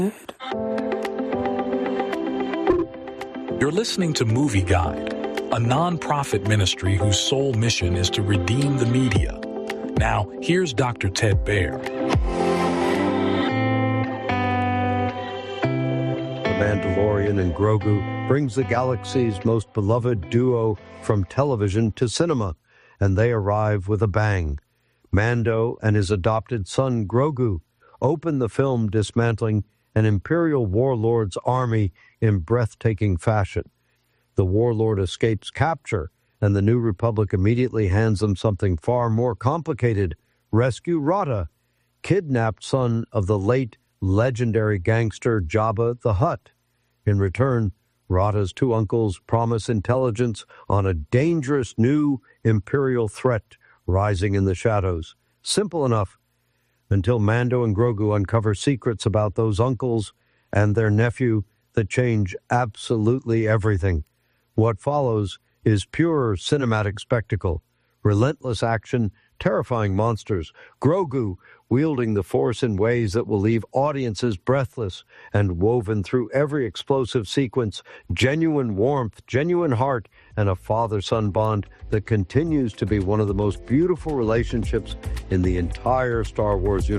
You're listening to Movie Guide, a non-profit ministry whose sole mission is to redeem the media. Now, here's Dr. Ted Baehr. The Mandalorian and Grogu brings the galaxy's most beloved duo from television to cinema, and they arrive with a bang. Mando and his adopted son Grogu open the film dismantling an Imperial warlord's army in breathtaking fashion. The warlord escapes capture, and the New Republic immediately hands them something far more complicated: rescue Rata, kidnapped son of the late legendary gangster Jabba the Hutt. In return, Rata's two uncles promise intelligence on a dangerous new Imperial threat rising in the shadows. Simple enough, until Mando and Grogu uncover secrets about those uncles and their nephew that change absolutely everything. What follows is pure cinematic spectacle, relentless action, terrifying monsters, Grogu wielding the Force in ways that will leave audiences breathless, and woven through every explosive sequence, genuine warmth, genuine heart, and a father-son bond that continues to be one of the most beautiful relationships in the entire Star Wars universe.